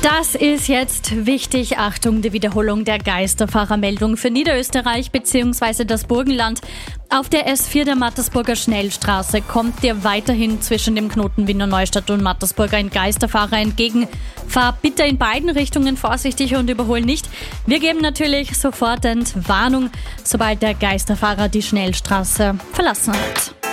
Das ist jetzt wichtig. Achtung, die Wiederholung der Geisterfahrermeldung für Niederösterreich bzw. das Burgenland. Auf der S4 der Mattersburger Schnellstraße kommt dir weiterhin zwischen dem Knoten Wiener Neustadt und Mattersburg ein Geisterfahrer entgegen. Fahr bitte in beiden Richtungen vorsichtig und überhol nicht. Wir geben natürlich sofort Entwarnung, sobald der Geisterfahrer die Schnellstraße verlassen hat.